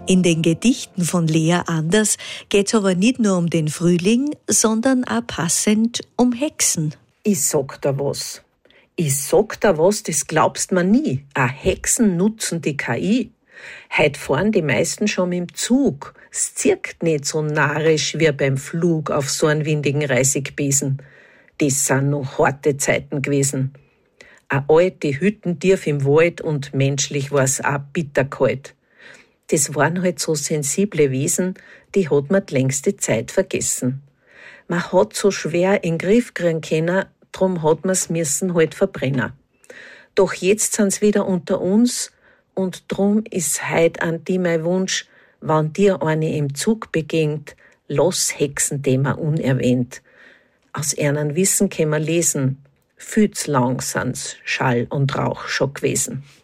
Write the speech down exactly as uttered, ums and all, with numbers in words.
In den Gedichten von Lea Anders geht's aber nicht nur um den Frühling, sondern auch passend um Hexen. Ich sag da was. Ich sag da was, das glaubst man nie. Auch Hexen nutzen die K I. Heut fahren die meisten schon mit dem Zug. Es zirkt nicht so narrisch wie beim Flug auf so einen windigen Reisigbesen. Das sind noch harte Zeiten gewesen. Eine alte Hütten tief im Wald und menschlich war's auch bitterkalt. Das waren halt so sensible Wesen, die hat man die längste Zeit vergessen. Man hat so schwer in den Griff kriegen können, drum hat man's müssen halt verbrennen. Doch jetzt sind's wieder unter uns und drum ist heut an die mein Wunsch, wann dir eine im Zug begegnet, lass Hexenthema unerwähnt. Aus ihren Wissen können wir lesen, viel zu lang sind's Schall und Rauch schon gewesen.